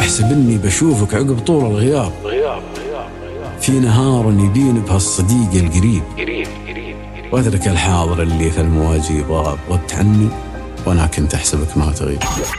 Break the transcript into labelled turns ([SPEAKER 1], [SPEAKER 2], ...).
[SPEAKER 1] أحسب إني بشوفك عقب طول الغياب، في نهار يبين بهالصديق القريب، وأدرك الحاضر اللي في المواجيب غاب، غبت عني وأنا كنت أحسبك ما تغيب.